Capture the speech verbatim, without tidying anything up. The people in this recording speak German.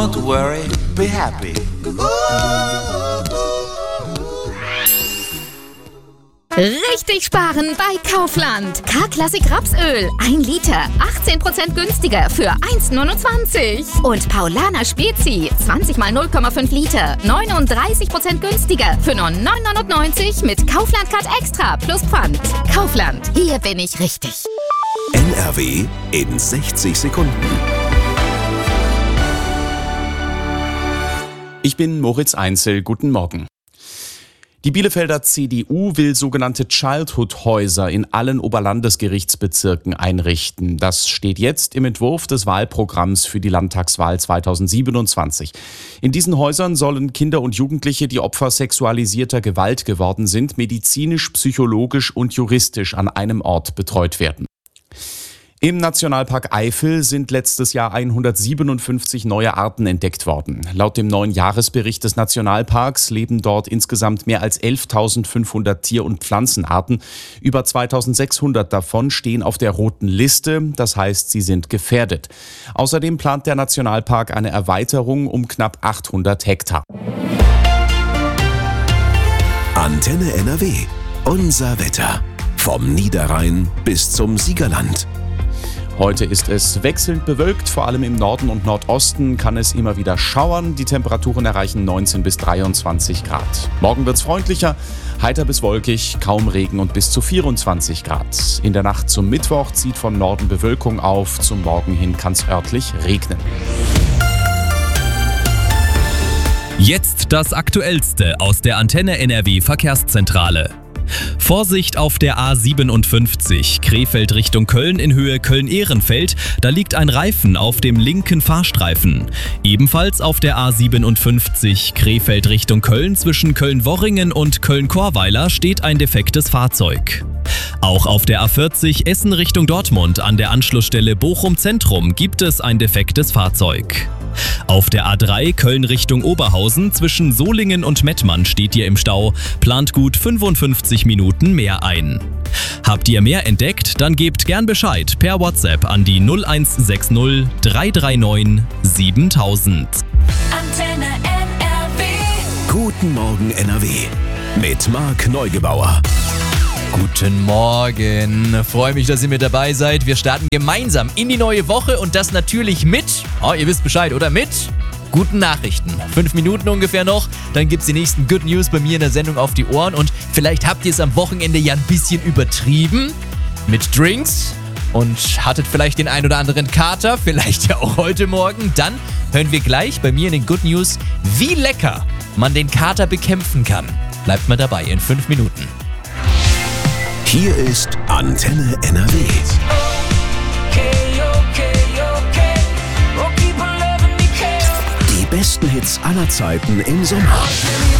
Don't worry, be happy. Richtig sparen bei Kaufland. K-Klassik Rapsöl. ein Liter. achtzehn Prozent günstiger für eins Komma neunundzwanzig. Und Paulaner Spezi. zwanzig mal null Komma fünf Liter. neununddreißig Prozent günstiger für nur neun Komma neunundneunzig mit Kaufland Card Extra plus Pfand. Kaufland. Hier bin ich richtig. N R W in sechzig Sekunden. Ich bin Moritz Einzel, guten Morgen. Die Bielefelder C D U will sogenannte Childhood-Häuser in allen Oberlandesgerichtsbezirken einrichten. Das steht jetzt im Entwurf des Wahlprogramms für die Landtagswahl zweitausendsiebenundzwanzig. In diesen Häusern sollen Kinder und Jugendliche, die Opfer sexualisierter Gewalt geworden sind, medizinisch, psychologisch und juristisch an einem Ort betreut werden. Im Nationalpark Eifel sind letztes Jahr hundertsiebenundfünfzig neue Arten entdeckt worden. Laut dem neuen Jahresbericht des Nationalparks leben dort insgesamt mehr als elftausendfünfhundert Tier- und Pflanzenarten. Über zweitausendsechshundert davon stehen auf der roten Liste, das heißt, sie sind gefährdet. Außerdem plant der Nationalpark eine Erweiterung um knapp achthundert Hektar. Antenne N R W. Unser Wetter. Vom Niederrhein bis zum Siegerland. Heute ist es wechselnd bewölkt, vor allem im Norden und Nordosten kann es immer wieder schauern. Die Temperaturen erreichen neunzehn bis dreiundzwanzig Grad. Morgen wird's freundlicher, heiter bis wolkig, kaum Regen und bis zu vierundzwanzig Grad. In der Nacht zum Mittwoch zieht von Norden Bewölkung auf, zum Morgen hin kann's örtlich regnen. Jetzt das Aktuellste aus der Antenne N R W Verkehrszentrale. Vorsicht auf der A siebenundfünfzig, Krefeld Richtung Köln in Höhe Köln-Ehrenfeld, da liegt ein Reifen auf dem linken Fahrstreifen. Ebenfalls auf der A siebenundfünfzig, Krefeld Richtung Köln zwischen Köln-Worringen und Köln-Chorweiler steht ein defektes Fahrzeug. Auch auf der A vierzig Essen Richtung Dortmund an der Anschlussstelle Bochum Zentrum gibt es ein defektes Fahrzeug. Auf der A drei Köln Richtung Oberhausen zwischen Solingen und Mettmann steht ihr im Stau, plant gut fünfundfünfzig Minuten mehr ein. Habt ihr mehr entdeckt? Dann gebt gern Bescheid per WhatsApp an die null eins sechs null drei drei neun siebentausend. Antenne N R W. Guten Morgen N R W mit Marc Neugebauer. Guten Morgen, freue mich, dass ihr mit dabei seid. Wir starten gemeinsam in die neue Woche und das natürlich mit, oh, ihr wisst Bescheid, oder mit guten Nachrichten. Fünf Minuten ungefähr noch, dann gibt's die nächsten Good News bei mir in der Sendung auf die Ohren und vielleicht habt ihr es am Wochenende ja ein bisschen übertrieben mit Drinks und hattet vielleicht den ein oder anderen Kater, vielleicht ja auch heute Morgen. Dann hören wir gleich bei mir in den Good News, wie lecker man den Kater bekämpfen kann. Bleibt mal dabei in fünf Minuten. Hier ist Antenne N R W. Okay, okay, okay. Oh, keep on loving me, care. Die besten Hits aller Zeiten im Sommer.